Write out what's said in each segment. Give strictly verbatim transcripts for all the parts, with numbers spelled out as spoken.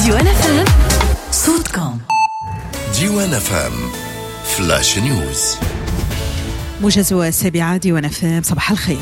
ديوان اف ام صوتكم. ديوان اف ام فلاش نيوز. موجز السابعة ديوان اف ام. صباح الخير.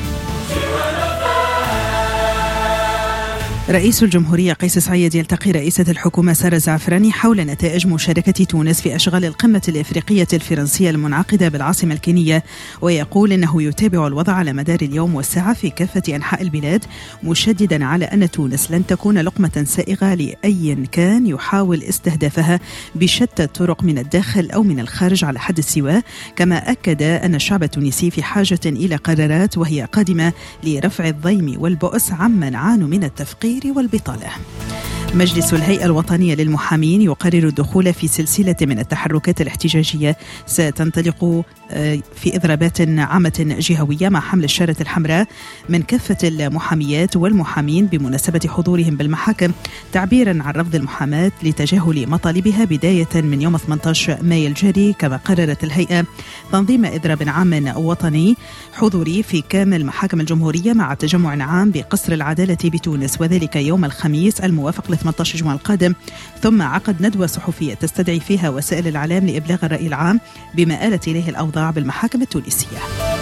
رئيس الجمهورية قيس سعيد يلتقي رئيسة الحكومة سارة الزعفراني حول نتائج مشاركة تونس في أشغال القمة الإفريقية الفرنسية المنعقدة بالعاصمة الكينية، ويقول إنه يتابع الوضع على مدار اليوم والساعة في كافة أنحاء البلاد، مشددا على أن تونس لن تكون لقمة سائغة لأي كان يحاول استهدافها بشتى الطرق من الداخل أو من الخارج على حد السواء. كما أكد أن الشعب التونسي في حاجة إلى قرارات وهي قادمة لرفع الضيم والبؤس عمن عانوا من التفقير والبطالة. مجلس الهيئة الوطنية للمحامين يقرر الدخول في سلسلة من التحركات الاحتجاجية ستنطلق في إضرابات عامة جهوية مع حمل الشارة الحمراء من كافة المحاميات والمحامين بمناسبة حضورهم بالمحاكم، تعبيرا عن رفض المحاماة لتجاهل مطالبها بداية من يوم ثمانية عشر مايو الجاري. كما قررت الهيئة تنظيم إضراب عام وطني حضوري في كامل محاكم الجمهورية مع تجمع عام بقصر العدالة بتونس، وذلك يوم الخميس الموافق ل ثمانية عشر جمعة القادم. ثم عقد ندوة صحفية تستدعي فيها وسائل الإعلام لإبلاغ الرأي العام بما آلت إليه الأوضاع بالمحاكم التونسية.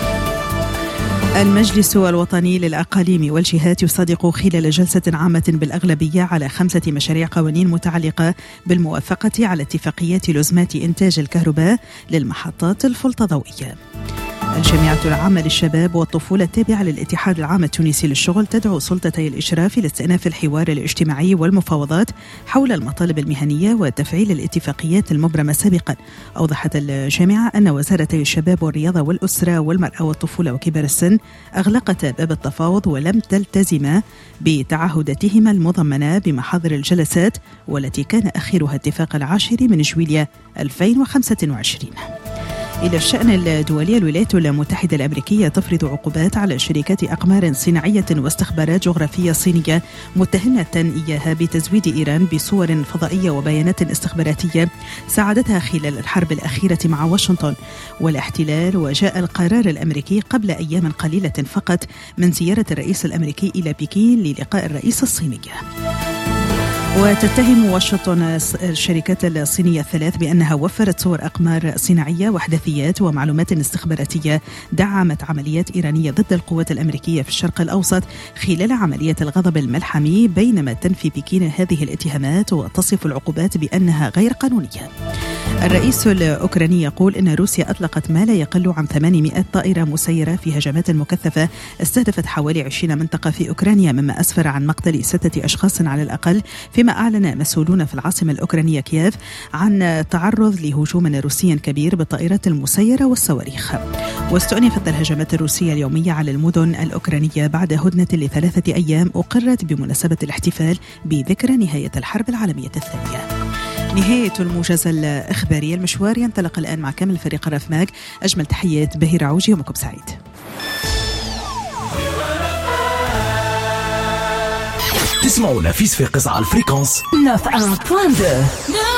المجلس الوطني للأقاليم والجهات يصادق خلال جلسة عامة بالأغلبية على خمسة مشاريع قوانين متعلقة بالموافقة على اتفاقيات لزمات إنتاج الكهرباء للمحطات الفولتضوئية. الجامعة العامة للشباب والطفولة التابعة للاتحاد العام التونسي للشغل تدعو سلطتي الإشراف لاستئناف الحوار الاجتماعي والمفاوضات حول المطالب المهنية وتفعيل الاتفاقيات المبرمة سابقا. أوضحت الجامعة أن وزارتي الشباب والرياضة والأسرة والمرأة والطفولة وكبار السن أغلقتا باب التفاوض ولم تلتزما بتعهداتهما المضمنة بمحاضر الجلسات، والتي كان آخرها اتفاق العاشر من جويلية ألفين وخمسة وعشرين. إلى الشأن الدولي، الولايات المتحدة الأمريكية تفرض عقوبات على شركات أقمار صناعية واستخبارات جغرافية صينية متهمة إياها بتزويد إيران بصور فضائية وبيانات استخباراتية ساعدتها خلال الحرب الأخيرة مع واشنطن والاحتلال. وجاء القرار الأمريكي قبل أيام قليلة فقط من زيارة الرئيس الأمريكي إلى بكين للقاء الرئيس الصيني. وتتهم واشنطن الشركات الصينية الثلاث بأنها وفرت صور أقمار صناعية وأحداثيات ومعلومات استخباراتية دعمت عمليات إيرانية ضد القوات الأمريكية في الشرق الأوسط خلال عملية الغضب الملحمي، بينما تنفي بكين هذه الاتهامات وتصف العقوبات بأنها غير قانونية. الرئيس الأوكراني يقول إن روسيا أطلقت ما لا يقل عن ثمانمائة طائرة مسيرة في هجمات مكثفة استهدفت حوالي عشرين منطقة في أوكرانيا، مما أسفر عن مقتل ستة أشخاص على الأقل، فيما أعلن مسؤولون في العاصمة الأوكرانية كييف عن تعرض لهجوم روسي كبير بالطائرات المسيرة والصواريخ. واستؤنفت الهجمات الروسية اليومية على المدن الأوكرانية بعد هدنة لثلاثة أيام أقرت بمناسبة الاحتفال بذكرى نهاية الحرب العالمية الثانية. نهاية الموجز الإخباري. المشوار ينطلق الآن مع كامل فريق رفماك. أجمل تحيات بهير عوجي، يومكم سعيد. تسمعوا نفيس في قصة على الفريكونس تسعة فاصلة اثنين.